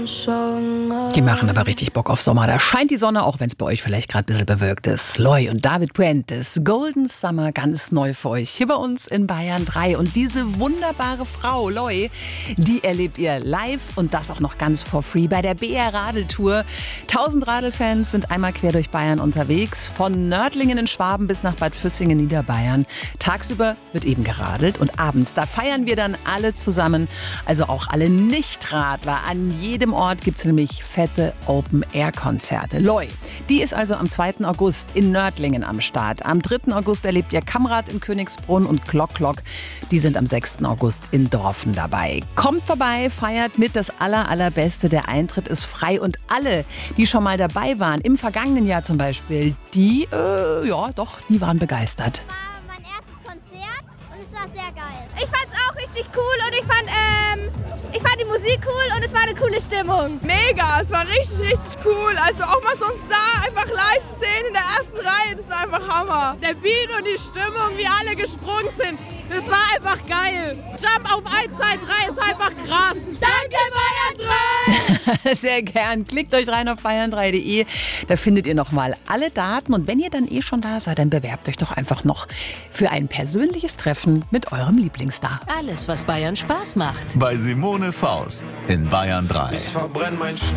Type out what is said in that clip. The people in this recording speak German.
Die machen aber richtig Bock auf Sommer. Da scheint die Sonne, auch wenn es bei euch vielleicht gerade ein bisschen bewölkt ist. Loy und David Puentes, Golden Summer, ganz neu für euch hier bei uns in Bayern 3. Und diese wunderbare Frau, Loy, die erlebt ihr live und das auch noch ganz for free bei der BR Radeltour. 1000 Radelfans sind einmal quer durch Bayern unterwegs, von Nördlingen in Schwaben bis nach Bad Füssing in Niederbayern. Tagsüber wird eben geradelt und abends, da feiern wir dann alle zusammen, also auch alle Nichtradler. An jedem Ort gibt es nämlich fette Open-Air-Konzerte. Loy, die ist also am 2. August in Nördlingen am Start. Am 3. August erlebt ihr Kamrad in Königsbrunn und Glock Glock. Die sind am 6. August in Dorfen dabei. Kommt vorbei, feiert mit, das Allerbeste. Der Eintritt ist frei und alle, die schon mal dabei waren, im vergangenen Jahr zum Beispiel, die waren begeistert. Mein erstes Konzert und es war sehr geil. Ich fand es auch richtig cool und ich fand die Musik cool und es war eine coole Stimmung. Mega, es war richtig cool. Also auch mal so uns da einfach live sehen in der ersten Reihe, das war einfach Hammer. Der Beat und die Stimmung, wie alle gesprungen sind, das war einfach geil. Jump auf 1, 2, 3 ist einfach krass. Danke Bayern 3! Sehr gern. Klickt euch rein auf bayern3.de. Da findet ihr nochmal alle Daten. Und wenn ihr dann schon da seid, dann bewerbt euch doch einfach noch für ein persönliches Treffen mit eurem Lieblingsstar. Alles, was Bayern Spaß macht. Bei Simone Faust in Bayern 3. Ich verbrenn mein